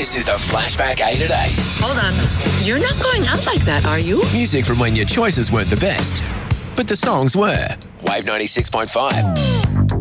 This is the Flashback 8 at 8. Hold on. You're not going out like that, are you? Music from when your choices weren't the best, but the songs were. Wave 96.5.